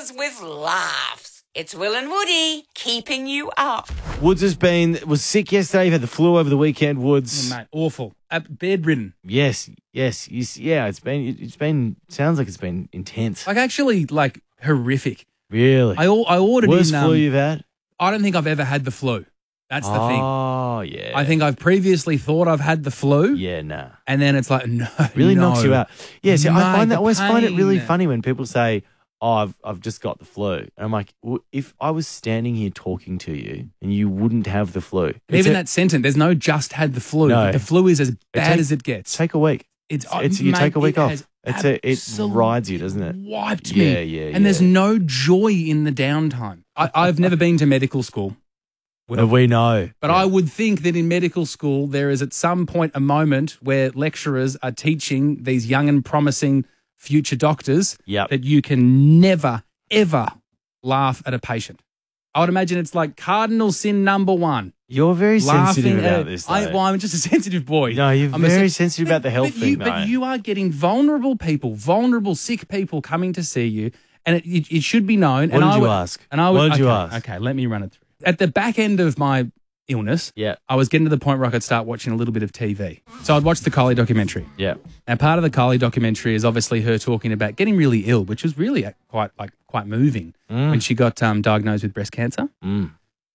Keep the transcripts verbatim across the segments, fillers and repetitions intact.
lectures with laughs. It's Will and Woody keeping you up. Woods has been was sick yesterday. He had the flu over the weekend. Woods, Oh, mate, awful. Uh, bedridden. yes, yes, yes, yeah. It's been, it's been. Sounds like it's been intense. Like, actually, like, horrific. Really, I, or- I ordered worst in... Um, flu you've had? I don't think I've ever had the flu. That's the thing. Oh yeah. I think I've previously thought I've had the flu. Yeah, nah. And then it's like, no, Really no. knocks you out. Yeah, see, I Mate, find that the I always find it really pain. funny when people say, "Oh, I've I've just got the flu," and I'm like, well, if I was standing here talking to you and you wouldn't have the flu, it's Even a- that sentence, there's no just had the flu. No. The flu is as bad take- as it gets. take a week. It's, It's you mate, take a week it off. has It's a, it absolutely rides you, doesn't it? Wiped Yeah, me. yeah, And there's yeah. no joy in the downtime. I, I've never been to medical school. No, we know, But I would think that in medical school, there is at some point a moment where lecturers are teaching these young and promising future doctors Yep. that you can never, ever laugh at a patient. I would imagine it's like cardinal sin number one. You're very sensitive Laughing about at, this. I, though. well, I'm just a sensitive boy. No, you're I'm a very sen- sensitive about the health but thing, you, though. But you are getting vulnerable people, vulnerable sick people coming to see you, and it, it, it should be known. What and did I you would, ask? And I would, What did you okay, ask? Okay, let me run it through. At the back end of my illness, Yeah, I was getting to the point where I could start watching a little bit of T V. So I'd watch the Kylie documentary. yeah. And part of the Kylie documentary is obviously her talking about getting really ill, which was really uh, quite like quite moving when she got um, diagnosed with breast cancer. Mm.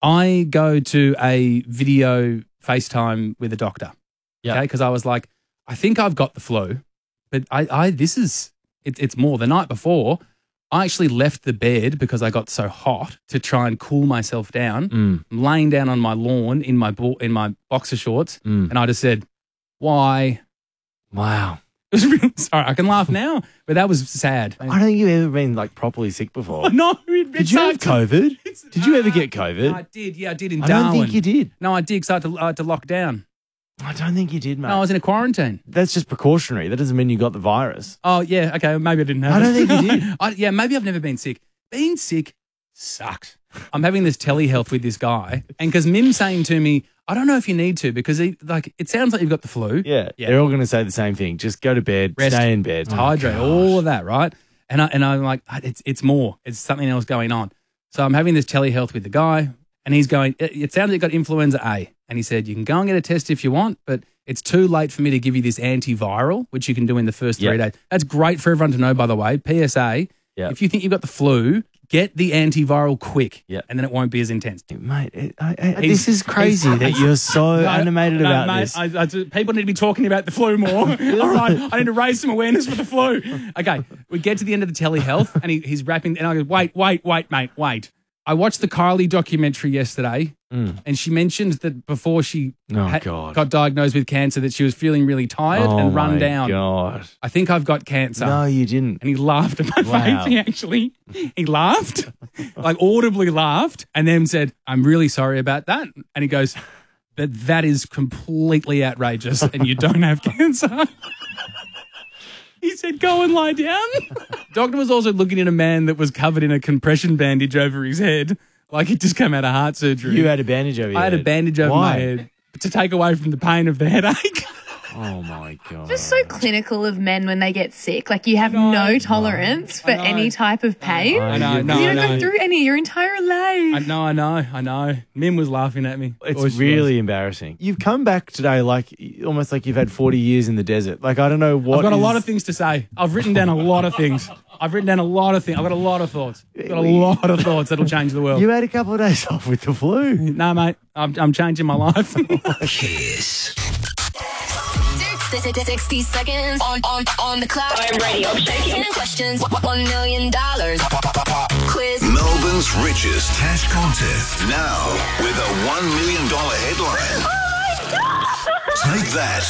I go to a video FaceTime with a doctor. Yeah. Okay, because I was like, I think I've got the flu, but I, I this is it, it's more. The night before, I actually left the bed because I got so hot to try and cool myself down. Mm. I'm laying down on my lawn in my bo- in my boxer shorts, Mm. and I just said, "Why?" Wow. It was really sorry. I can laugh now, but that was sad. I don't think you've ever been like properly sick before. No, it, Did you have COVID? Did you ever get COVID? I did. Yeah, I did in I Darwin. don't think you did. No, I did because I had to, I had to lock down. I don't think you did, mate. No, I was in a quarantine. That's just precautionary. That doesn't mean you got the virus. Oh, yeah. Okay. Maybe I didn't have I don't it. think you did. I, yeah, maybe I've never been sick. Being sick sucks. I'm having this telehealth with this guy. And because Mim's saying to me, I don't know if you need to because he, like it sounds like you've got the flu. Yeah, Yeah. they're all going to say the same thing. Just go to bed, Rest. stay in bed, Hydrate, all of that, right? And, I, and I'm like, it's, it's more. It's something else going on. So I'm having this telehealth with the guy and he's going, it, it sounds like you've got influenza A. And he said, you can go and get a test if you want, but it's too late for me to give you this antiviral, which you can do in the first three Yep. days. That's great for everyone to know, by the way. P S A, Yep. if you think you've got the flu, get the antiviral quick Yep. and then it won't be as intense. Mate, it, I, I, He's- this is crazy he's- that you're so No, animated no, about mate, this. I, I, people need to be talking about the flu more. All right, I need to raise some awareness for the flu. Okay, we get to the end of the telehealth and he, he's wrapping, and I go, wait, wait, wait, mate, wait. I watched the Kylie documentary yesterday, Mm. and she mentioned that before she Oh, had- God. got diagnosed with cancer, that she was feeling really tired oh and run my down. God. I think I've got cancer. No, you didn't. And he laughed at my Wow. face. He actually, he laughed, like audibly laughed, and then said, I'm really sorry about that. And he goes, but that is completely outrageous and you don't have cancer. He said, go and lie down. Doctor was also looking at a man that was covered in a compression bandage over his head, like he'd just come out of heart surgery. You had a bandage over your I had a head. bandage over Why? my head to take away from the pain of the headache. Oh, my God. Just so clinical of men when they get sick. Like you have no tolerance for know. any type of pain. I know, no, you I don't go know. through any your entire life. I know, I know, I know. Mim was laughing at me. It's Or she really was. embarrassing. You've come back today like almost like you've had forty years in the desert. Like, I don't know what. I've got a is- lot of things to say. I've written down a lot of things. I've written down a lot of things. I've got a lot of thoughts. I've got a lot of thoughts that'll change the world. You had a couple of days off with the flu. No, mate, I'm, I'm changing my life. Kiss. sixty seconds on, on, on the clock. I'm ready. I'm shaking. ten questions, one million dollars. Quiz. Melbourne's richest cash contest. Now with a one million dollars headline. Oh my God! Take that